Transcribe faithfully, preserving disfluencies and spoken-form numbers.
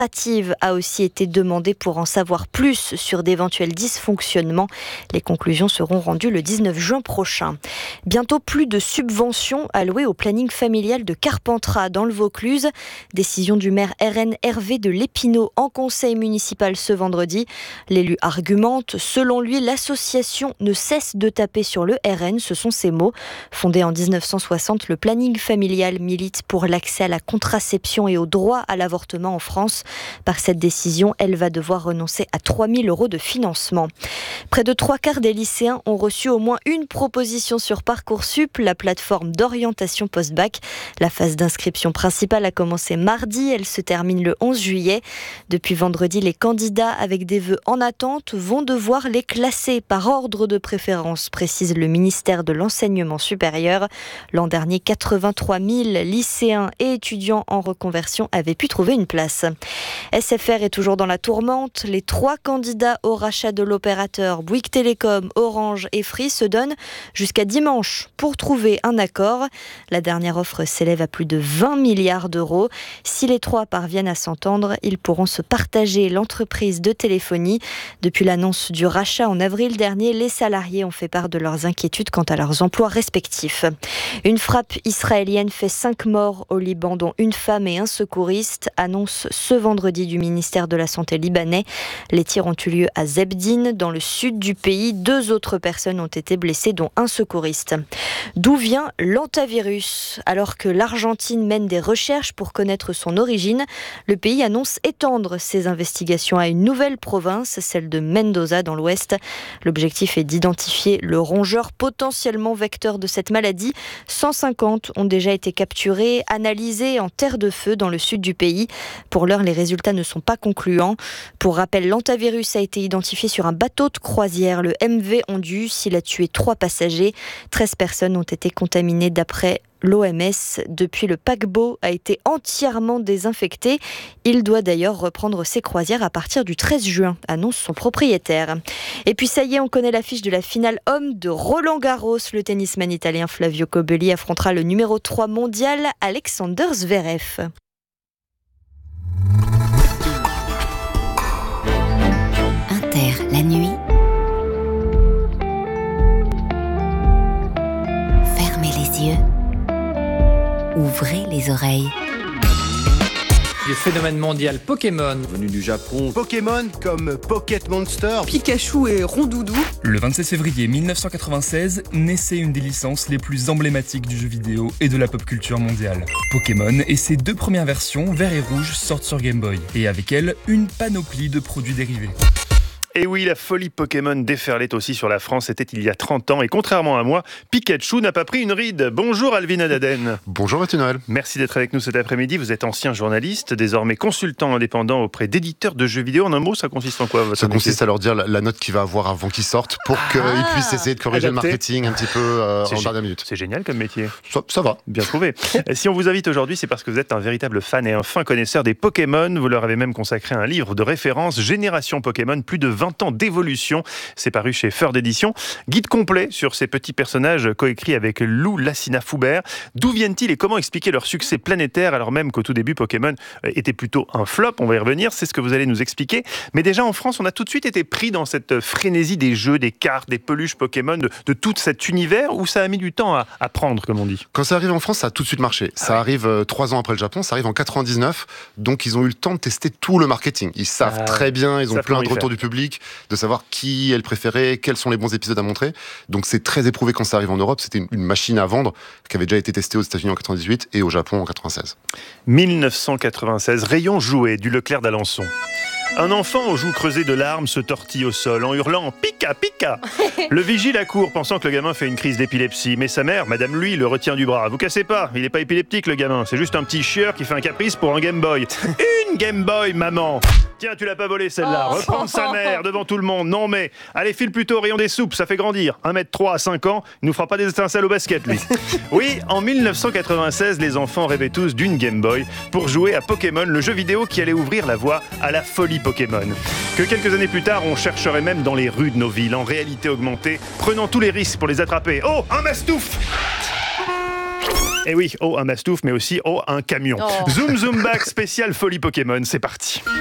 administrative a aussi été demandée pour en savoir plus sur d'éventuels dysfonctionnements. Les conclusions seront rendues le dix-neuf juin prochain. Bientôt plus de subventions allouées au planning familial de Carpentras dans le Vaucluse. Décision du maire R N Hervé de l'Épinau en conseil municipal ce vendredi. L'élu argumente, selon lui, l'association ne cesse de taper sur le R N, ce sont ses mots. Fondé en dix-neuf cent soixante, le planning familial milite pour l'accès à la contraception et au droit à l'avortement en France. Par cette décision, elle va devoir renoncer à trois mille euros de financement. Près de trois quarts des lycéens ont reçu au moins une proposition sur Parcoursup, la plateforme d'orientation post-bac. La phase d'inscription principale a commencé mardi, elle se termine le onze juillet. Depuis vendredi, les candidats avec des vœux en attente vont devoir les classer par ordre de préférence, précise le ministère de l'Enseignement supérieur. L'an dernier, quatre-vingt-trois mille lycéens et étudiants en reconversion avaient pu trouver une place. S F R est toujours dans la tourmente. Les trois candidats au rachat de l'opérateur Bouygues Télécom, Orange et Free se donnent jusqu'à dimanche pour trouver un accord. La dernière offre s'élève à plus de vingt milliards d'euros. Si les trois parviennent à s'entendre, ils pourront se partager l'entreprise de téléphonie. Depuis l'annonce du rachat en avril dernier, les salariés ont fait part de leurs inquiétudes quant à leurs emplois respectifs. Une frappe israélienne fait cinq morts au Liban, dont une femme et un secouriste, annonce ce vendredi du ministère de la Santé libanais. Les tirs ont eu lieu à Zebdine, dans le sud du pays. Deux autres personnes ont été blessées, dont un secouriste. D'où vient l'hantavirus ? Alors que l'Argentine mène des recherches pour connaître son origine, le pays annonce étendre ses investigations à une nouvelle province, celle de Mendoza dans l'ouest. L'objectif est d'identifier le rongeur potentiellement vecteur de cette maladie. cent cinquante ont déjà été capturés, analysés en terre de feu dans le sud du pays. Pour l'heure, les résultats ne sont pas concluants. Pour rappel, l'hantavirus a été identifié sur un bateau de croisière, le M V Ondius. Il a tué trois passagers. treize personnes ont été contaminées d'après l'O M S. Depuis, le paquebot a été entièrement désinfecté. Il doit d'ailleurs reprendre ses croisières à partir du treize juin, annonce son propriétaire. Et puis ça y est, on connaît l'affiche de la finale homme de Roland-Garros. Le tennisman italien Flavio Cobolli affrontera le numéro trois mondial, Alexander Zverev. Inter, la nuit. Fermez les yeux. Ouvrez les oreilles. Le phénomène mondial Pokémon, venu du Japon. Pokémon comme Pocket Monster, Pikachu et Rondoudou. Le vingt-sept février mille neuf cent quatre-vingt-seize naissait une des licences les plus emblématiques du jeu vidéo et de la pop culture mondiale. Pokémon et ses deux premières versions, vert et rouge, sortent sur Game Boy. Et avec elles, une panoplie de produits dérivés. Et oui, la folie Pokémon déferlait aussi sur la France, c'était il y a trente ans. Et contrairement à moi, Pikachu n'a pas pris une ride. Bonjour Alvin Adaden. Bonjour Mathieu Noël. Merci d'être avec nous cet après-midi. Vous êtes ancien journaliste, désormais consultant indépendant auprès d'éditeurs de jeux vidéo. En un mot, ça consiste en quoi votre Ça métier ? consiste à leur dire la, la note qu'il va avoir avant qu'ils sortent pour Ah, qu'ils puissent essayer de corriger adapté. le marketing un petit peu euh, C'est en gé- dernière minute. C'est génial comme métier. Ça, ça va. Bien trouvé. Si on vous invite aujourd'hui, c'est parce que vous êtes un véritable fan et un fin connaisseur des Pokémon. Vous leur avez même consacré un livre de référence, Génération Pokémon, plus de vingt ans d'évolution. C'est paru chez Feur d'édition. Guide complet sur ces petits personnages coécrits avec Lou Lassina-Foubert. D'où viennent-ils et comment expliquer leur succès planétaire alors même qu'au tout début Pokémon était plutôt un flop? On va y revenir, c'est ce que vous allez nous expliquer. Mais déjà en France, on a tout de suite été pris dans cette frénésie des jeux, des cartes, des peluches Pokémon, de, de tout cet univers où ça a mis du temps à, à prendre, comme on dit. Quand ça arrive en France, ça a tout de suite marché. Ça Ah oui. arrive euh, trois ans après le Japon, ça arrive en quatre-vingt-dix-neuf. Donc ils ont eu le temps de tester tout le marketing. Ils savent Ah, très bien, ils ont savent plein comment de y retours faire. du public, de savoir qui est le préféré, quels sont les bons épisodes à montrer. Donc c'est très éprouvé quand ça arrive en Europe. C'était une, une machine à vendre qui avait déjà été testée aux États-Unis en quatre-vingt-dix-huit et au Japon en quatre-vingt-seize. dix-neuf cent quatre-vingt-seize, rayon jouet du Leclerc d'Alençon. Un enfant aux joues creusées de larmes se tortille au sol en hurlant « Pika, pika !» Le vigile accourt pensant que le gamin fait une crise d'épilepsie. Mais sa mère, Madame Lui, le retient du bras. « Vous cassez pas, il est pas épileptique le gamin, c'est juste un petit chieur qui fait un caprice pour un Game Boy. » Une Game Boy, maman. Tiens, tu l'as pas volé celle-là. Oh. Reprendre sa mère devant tout le monde. Non mais, allez, file plutôt au rayon des soupes, ça fait grandir. un mètre trois à cinq ans, il nous fera pas des étincelles au basket, lui. Oui, en dix-neuf cent quatre-vingt-seize, les enfants rêvaient tous d'une Game Boy pour jouer à Pokémon, le jeu vidéo qui allait ouvrir la voie à la folie Pokémon. Que quelques années plus tard, on chercherait même dans les rues de nos villes, en réalité augmentée, prenant tous les risques pour les attraper. Oh, un mastouf! Et oui, oh un mastouf, mais aussi oh un camion. Oh. Zoom Zoom Back spécial folie Pokémon, c'est parti.